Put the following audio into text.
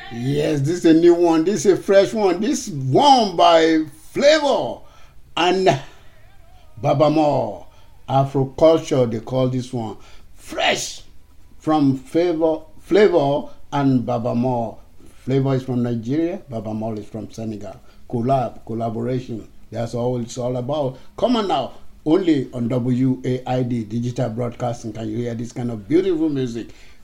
Yes, this is a new one. This is a fresh one. This one by Flavor and Babamore. Afro culture, they call this one. Fresh from Flavor and Babamore. Flavor is from Nigeria, Babamore is from Senegal. Collaboration. That's all it's all about. Come on now. Only on WAID Digital Broadcasting can you hear this kind of beautiful music.